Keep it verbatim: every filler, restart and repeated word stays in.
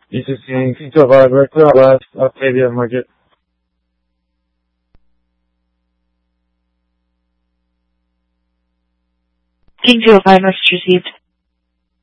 E C C King two oh five, right clear out last, Octavia, market. King two oh five, message received.